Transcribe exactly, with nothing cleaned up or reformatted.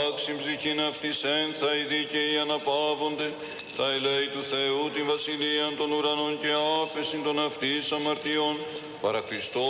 πάξιν ψυχήν αυτής ένθα οι δίκαιοι αναπαύονται, τα ελέη του Θεού την βασιλείαν των ουρανών και άφεσιν των αυτής αμαρτιών, παρά Χριστό